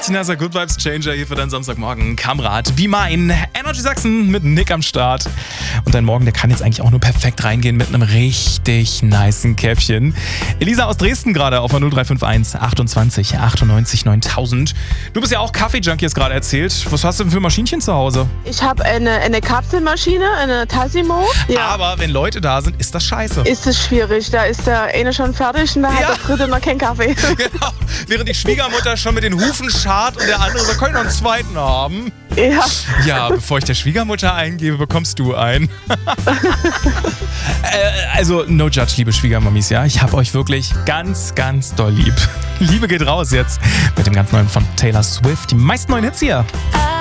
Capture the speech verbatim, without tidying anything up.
Richtig nasser Good Vibes Changer hier für deinen Samstagmorgen. Kamrat, Be Mine, Energy Sachsen mit Nick am Start. Und dein Morgen, der kann jetzt eigentlich auch nur perfekt reingehen mit einem richtig nicen Käffchen. Elisa aus Dresden gerade auf der null drei fünf eins achtundzwanzig achtundneunzig neuntausend. Du bist ja auch Kaffee-Junkie, hast gerade erzählt. Was hast du denn für Maschinchen zu Hause? Ich habe eine, eine Kapselmaschine, eine Tassimo. Ja. Aber wenn Leute da sind, ist das scheiße. Ist es schwierig. Da ist der eine schon fertig und da Ja. hat der dritte noch keinen Kaffee. Genau. Während die Schwiegermutter schon mit den Hufen scharrt und der andere so, können wir noch einen zweiten haben? Ja. Ja, bevor ich der Schwiegermutter eingebe, bekommst du einen. äh, also, no judge, liebe Schwiegermamis, ja. Ich hab euch wirklich ganz, ganz doll lieb. Liebe geht raus jetzt mit dem ganz neuen von Taylor Swift. Die meisten neuen Hits hier.